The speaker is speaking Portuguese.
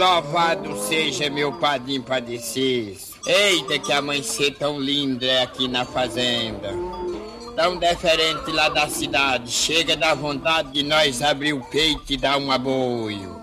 louvado seja meu padrinho padecido. Eita, que amanhecer tão lindo é aqui na fazenda. Tão diferente lá da cidade. Chega da vontade de nós abrir o peito e dar um aboio.